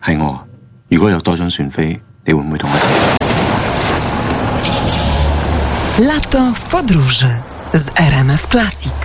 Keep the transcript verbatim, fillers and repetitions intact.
係我。如果有多張船飛，你會唔會同我一齊？ Lato w podróży z R M F Classic.